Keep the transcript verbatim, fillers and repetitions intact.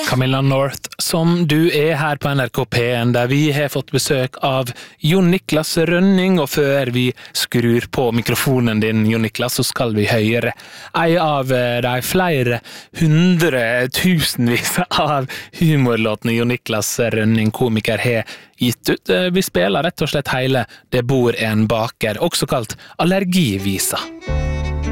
Camilla North, som du er her på N R K P en, der vi har fått besøk av Jon Niklas Rønning, og før vi skrur på mikrofonen din, Jon Niklas, så skal vi høre en av de flere hundre tusenvis av humorlåtene Jon Niklas Rønning, komiker, har gitt ut. Vi spiller rett og slett hele Det bor en baker, også kalt Allergivisa.